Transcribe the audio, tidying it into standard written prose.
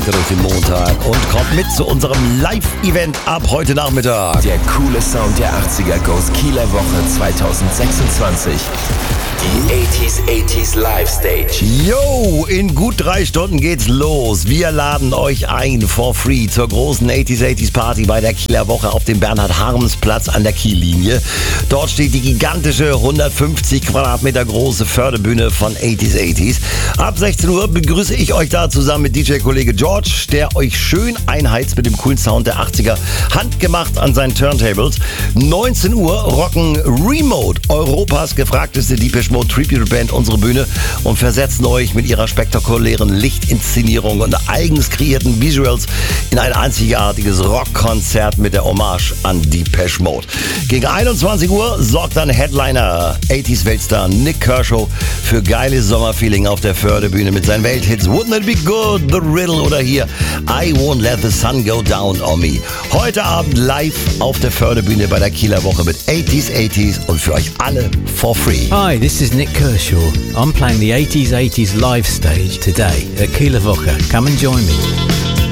Woche durch den Montag und kommt mit zu unserem Live-Event ab heute Nachmittag. Der coole Sound der 80er goes Kieler Woche 2026. Die 80s Live Stage. Yo, in gut 3 Stunden geht's los. Wir laden euch ein for free zur großen 80s Party bei der Kieler Woche auf dem Bernhard-Harms-Platz an der Kiellinie. Dort steht die gigantische 150 Quadratmeter große Förderbühne von 80s. Ab 16 Uhr begrüße ich euch da zusammen mit DJ-Kollege George, der euch schön einheizt mit dem coolen Sound der 80er, handgemacht an seinen Turntables. 19 Uhr rocken Remote, Europas gefragteste Depeche Mode Tribute Band, unsere Bühne und versetzen euch mit ihrer spektakulären Lichtinszenierung und eigens kreierten Visuals in ein einzigartiges Rockkonzert mit der Hommage an Depeche Mode. Gegen 21 Uhr sorgt dann Headliner 80s Weltstar Nik Kershaw für geiles Sommerfeeling auf der Förderbühne mit seinen Welthits Wouldn't It Be Good, The Riddle oder hier I Won't Let the Sun Go Down on Me. Heute Abend live auf der Förderbühne bei der Kieler Woche mit 80s und für euch alle for free. Hi, this is Nik Kershaw. I'm playing the 80s live stage today at Kieler Woche. Come and join me.